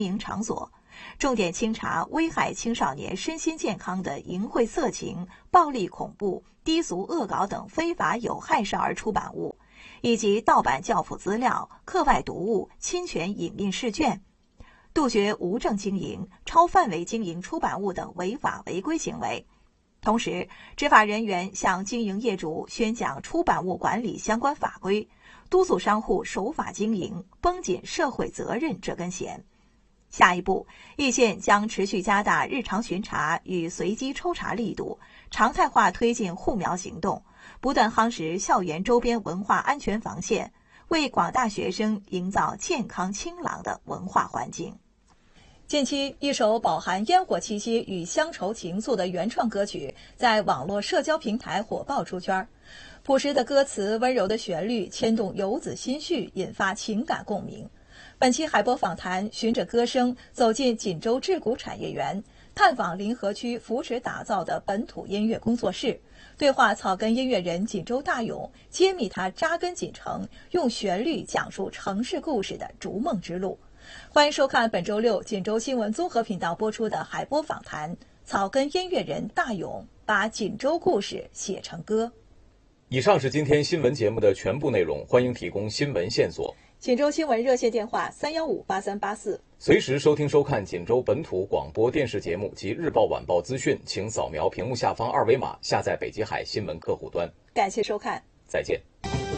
营场所，重点清查危害青少年身心健康的淫秽色情、暴力恐怖、低俗恶搞等非法有害少儿出版物，以及盗版教辅资料、课外读物、侵权影印试卷，杜绝无证经营、超范围经营出版物等违法违规行为。同时，执法人员向经营业主宣讲出版物管理相关法规，督促商户守法经营，绷紧社会责任这根弦。下一步，易县将持续加大日常巡查与随机抽查力度，常态化推进护苗行动，不断夯实校园周边文化安全防线，为广大学生营造健康清朗的文化环境。近期，一首饱含烟火气息与乡愁情愫的原创歌曲在网络社交平台火爆出圈。朴实的歌词、温柔的旋律牵动游子心绪，引发情感共鸣。本期海波访谈循着歌声走进锦州制鼓产业园，探访临河区扶持打造的本土音乐工作室，对话草根音乐人锦州大勇，揭秘他扎根锦城，用旋律讲述城市故事的逐梦之路。欢迎收看本周六锦州新闻综合频道播出的海波访谈，草根音乐人大勇把锦州故事写成歌。 以上是今天新闻节目的全部内容，欢迎提供新闻线索。 锦州新闻热线电话3158384， 随时收听收看锦州本土广播电视节目及日报晚报资讯，请扫描屏幕下方二维码下载北极海新闻客户端。 感谢收看， 再见。